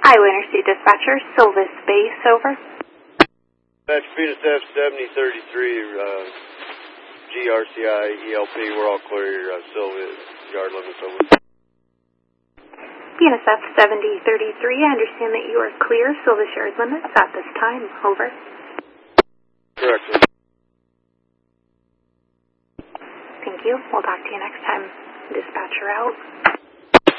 Highway Interstate Dispatcher, Silvis Base, over. Dispatch Venus F7033, GRCI, ELP, we're all clear, Silvis, yard limits, over. Venus F7033, I understand that you are clear, Silvis yard limits at this time, over. Correct. Thank you. We'll talk to you next time. Dispatcher out.